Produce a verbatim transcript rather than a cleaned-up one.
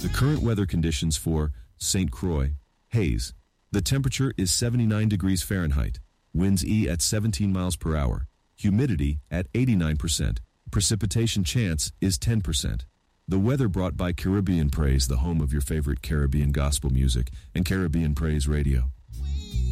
The current weather conditions for Saint Croix, haze. The temperature is seventy-nine degrees Fahrenheit. Winds E at seventeen miles per hour. Humidity at eighty-nine percent. Precipitation chance is ten percent. The weather brought by Caribbean Praise, the home of your favorite Caribbean gospel music, and Caribbean Praise Radio.